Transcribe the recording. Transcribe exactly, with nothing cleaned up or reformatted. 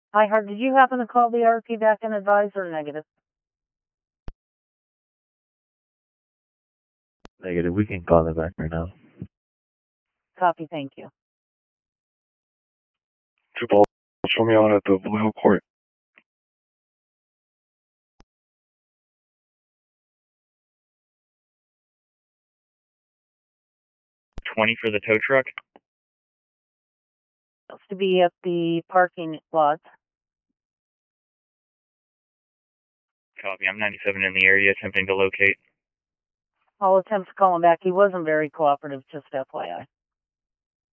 Hi, Hart. Did you happen to call the R P back and advise or negative? Negative. We can call them back right now. Copy. Thank you. Two balls. Show me on at the Vallejo Court. twenty for the tow truck. Supposed to be at the parking lot. Copy. I'm ninety-seven in the area attempting to locate. All attempts to call him back. He wasn't very cooperative, just F Y I.